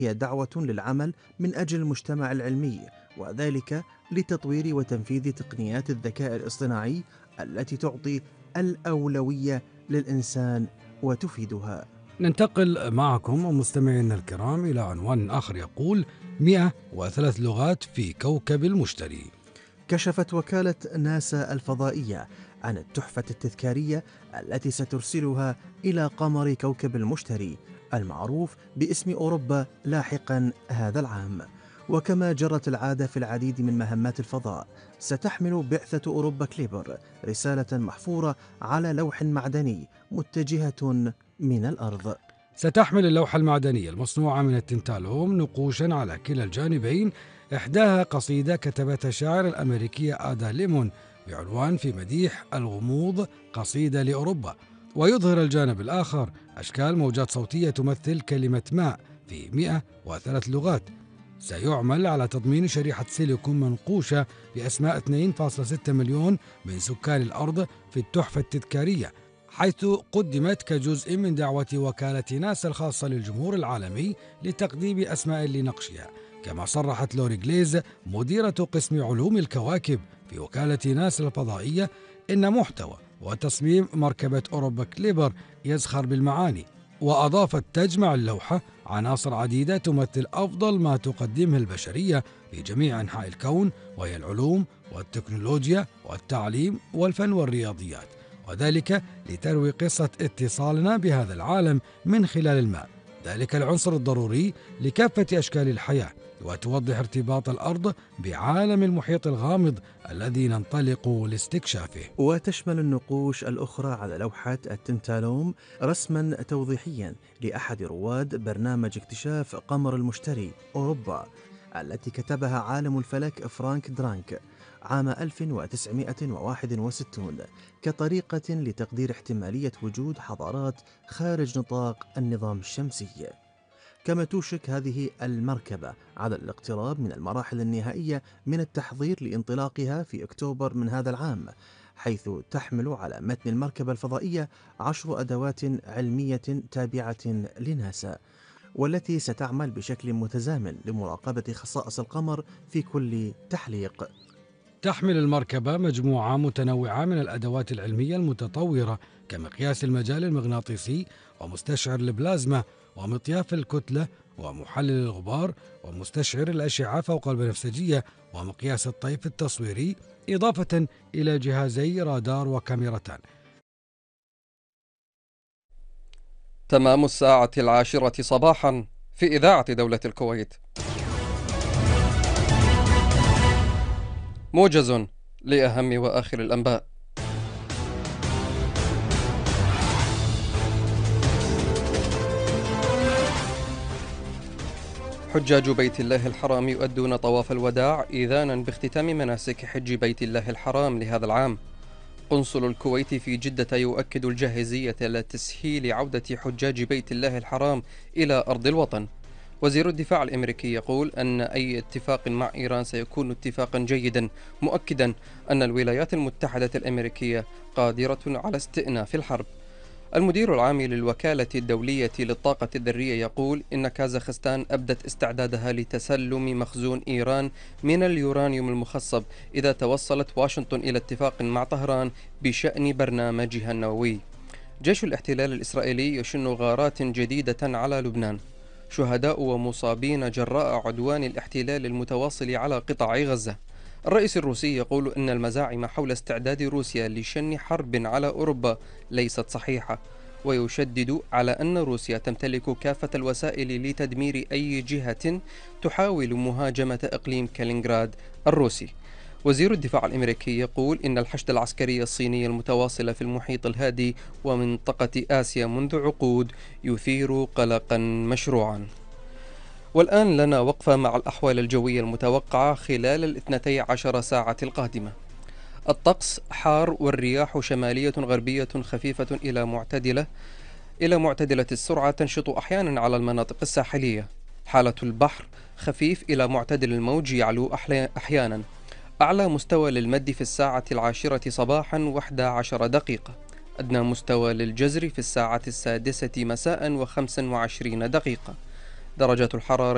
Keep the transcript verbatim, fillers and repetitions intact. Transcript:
هي دعوة للعمل من أجل المجتمع العلمي، وذلك لتطوير وتنفيذ تقنيات الذكاء الاصطناعي التي تعطي الأولوية للإنسان وتفيدها. ننتقل معكم ومستمعينا الكرام إلى عنوان آخر يقول مئة وثلاث لغات في كوكب المشتري. كشفت وكالة ناسا الفضائية عن التحفة التذكارية التي سترسلها إلى قمر كوكب المشتري المعروف باسم أوروبا لاحقا هذا العام. وكما جرت العادة في العديد من مهمات الفضاء، ستحمل بعثة أوروبا كليبر رسالة محفورة على لوح معدني متجهة من الأرض. ستحمل اللوحة المعدنية المصنوعة من التنتالوم نقوشا على كلا الجانبين، إحداها قصيدة كتبتها الشاعر الأمريكية آدا ليمون بعنوان في مديح الغموض قصيدة لأوروبا، ويظهر الجانب الآخر أشكال موجات صوتية تمثل كلمة ماء في مئة وثلاث لغات. سيعمل على تضمين شريحة سيليكون منقوشة بأسماء اثنين فاصلة ستة مليون من سكان الأرض في التحفة التذكارية، حيث قدمت كجزء من دعوة وكالة ناسا الخاصة للجمهور العالمي لتقديم أسماء لنقشها. كما صرحت لوري غليز مديرة قسم علوم الكواكب في وكالة ناسا الفضائية إن محتوى وتصميم مركبة أوروبا كليبر يزخر بالمعاني، وأضافت تجمع اللوحة عناصر عديدة تمثل أفضل ما تقدمه البشرية في جميع أنحاء الكون، وهي العلوم والتكنولوجيا والتعليم والفن والرياضيات، وذلك لتروي قصة اتصالنا بهذا العالم من خلال الماء، ذلك العنصر الضروري لكافة أشكال الحياة، وتوضح ارتباط الأرض بعالم المحيط الغامض الذي ننطلق لاستكشافه. وتشمل النقوش الأخرى على لوحة التنتالوم رسما توضيحيا لأحد رواد برنامج اكتشاف قمر المشتري أوروبا التي كتبها عالم الفلك فرانك درانك عام ألف وتسعمائة وواحد وستين كطريقة لتقدير احتمالية وجود حضارات خارج نطاق النظام الشمسي. كما توشك هذه المركبة على الاقتراب من المراحل النهائية من التحضير لانطلاقها في أكتوبر من هذا العام، حيث تحمل على متن المركبة الفضائية عشر أدوات علمية تابعة لناسا، والتي ستعمل بشكل متزامن لمراقبة خصائص القمر في كل تحليق. تحمل المركبة مجموعة متنوعة من الأدوات العلمية المتطورة كمقياس المجال المغناطيسي ومستشعر البلازما ومطياف الكتلة ومحلل الغبار ومستشعر الأشعة فوق البنفسجية ومقياس الطيف التصويري، إضافة إلى جهازي رادار وكاميرتان. تمام الساعة العاشرة صباحا في إذاعة دولة الكويت. موجز لأهم وآخر الأنباء. حجاج بيت الله الحرام يؤدون طواف الوداع إذانا باختتام مناسك حج بيت الله الحرام لهذا العام. قنصل الكويت في جدة يؤكد الجاهزية لتسهيل عودة حجاج بيت الله الحرام إلى أرض الوطن. وزير الدفاع الأمريكي يقول أن أي اتفاق مع إيران سيكون اتفاقا جيدا، مؤكدا أن الولايات المتحدة الأمريكية قادرة على استئناف الحرب. المدير العام للوكالة الدولية للطاقة الذرية يقول إن كازاخستان أبدت استعدادها لتسلم مخزون إيران من اليورانيوم المخصب إذا توصلت واشنطن إلى اتفاق مع طهران بشأن برنامجها النووي. جيش الاحتلال الإسرائيلي يشن غارات جديدة على لبنان. شهداء ومصابين جراء عدوان الاحتلال المتواصل على قطاع غزة. الرئيس الروسي يقول إن المزاعم حول استعداد روسيا لشن حرب على أوروبا ليست صحيحة، ويشدد على أن روسيا تمتلك كافة الوسائل لتدمير أي جهة تحاول مهاجمة إقليم كالينغراد الروسي. وزير الدفاع الأمريكي يقول إن الحشد العسكري الصيني المتواصل في المحيط الهادي ومنطقة آسيا منذ عقود يثير قلقا مشروعا. والآن لنا وقفة مع الأحوال الجوية المتوقعة خلال الاثنتي عشر ساعة القادمة. الطقس حار والرياح شمالية غربية خفيفة إلى معتدلة إلى معتدلة السرعة تنشط أحيانا على المناطق الساحلية. حالة البحر خفيف إلى معتدل الموج يعلو أحيانا. أعلى مستوى للمد في الساعة العاشرة صباحا واحدى عشر دقيقة. أدنى مستوى للجزر في الساعة السادسة مساء وخمس وعشرين دقيقة. درجة الحرارة